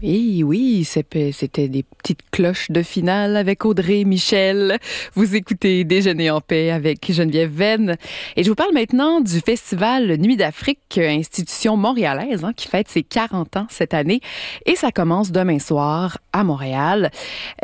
Et oui, c'était des petites cloches de finale avec Audrey et Michel. Vous écoutez Déjeuner en paix avec Geneviève Venn. Et je vous parle maintenant du festival Nuit d'Afrique, institution montréalaise qui fête ses 40 ans cette année. Et ça commence demain soir à Montréal.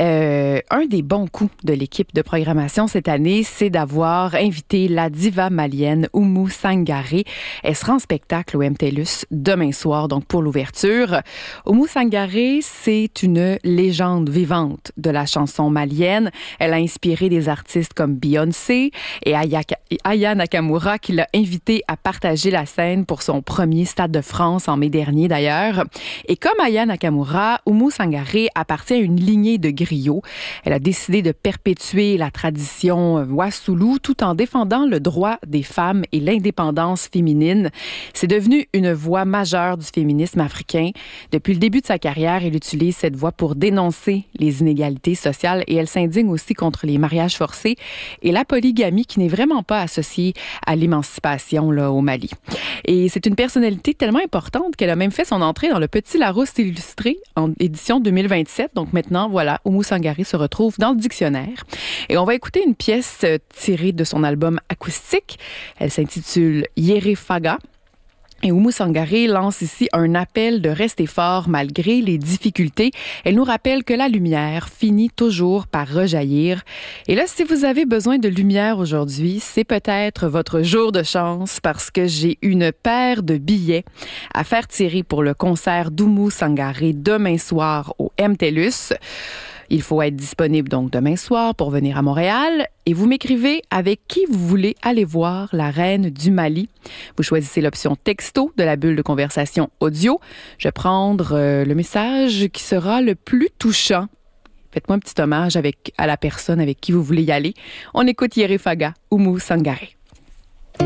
Un des bons coups de l'équipe de programmation cette année, c'est d'avoir invité la diva malienne Oumou Sangaré. Elle sera en spectacle au MTLUS demain soir, donc pour l'ouverture. Oumou Sangaré, c'est une légende vivante de la chanson malienne. Elle a inspiré des artistes comme Beyoncé et Aya Nakamura, qui l'a invitée à partager la scène pour son premier Stade de France en mai dernier d'ailleurs. Et comme Aya Nakamura, Oumou Sangaré appartient à une lignée de griots. Elle a décidé de perpétuer la tradition Wassoulou tout en défendant le droit des femmes et l'indépendance féminine. C'est devenu une voix majeure du féminisme africain. Depuis le début de sa carrière, elle utilise cette voix pour dénoncer les inégalités sociales et elle s'indigne aussi contre les mariages forcés et la polygamie qui n'est vraiment pas associée à l'émancipation là, au Mali. Et c'est une personnalité tellement importante qu'elle a même fait son entrée dans le Petit Larousse illustré en édition 2027. Donc maintenant, voilà, Oumou Sangaré se retrouve dans le dictionnaire. Et on va écouter une pièce tirée de son album acoustique. Elle s'intitule Yéré Faga. Et Oumou Sangaré lance ici un appel de rester fort malgré les difficultés. Elle nous rappelle que la lumière finit toujours par rejaillir. Et là, si vous avez besoin de lumière aujourd'hui, c'est peut-être votre jour de chance parce que j'ai une paire de billets à faire tirer pour le concert d'Oumou Sangaré demain soir au MTLUS. Il faut être disponible donc demain soir pour venir à Montréal et vous m'écrivez avec qui vous voulez aller voir la reine du Mali. Vous choisissez l'option texto de la bulle de conversation audio. Je vais prendre le message qui sera le plus touchant. Faites-moi un petit hommage à la personne avec qui vous voulez y aller. On écoute Yéré Faga, Oumou Sangaré.